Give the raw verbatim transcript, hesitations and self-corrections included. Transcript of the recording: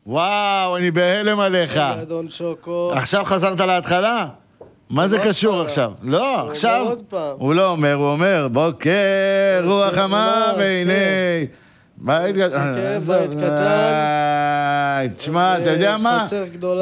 וואו, אני בהלם עליך. רגע, אדון שוקו. עכשיו חזרת להתחלה? מה זה קשור עכשיו? לא, עכשיו... הוא אומר עוד פעם. הוא לא אומר, הוא אומר, בוקר, רוח חמה בעיני... בית קטן. בית קטן. תשמע, אתה יודע מה? חצר גדולה.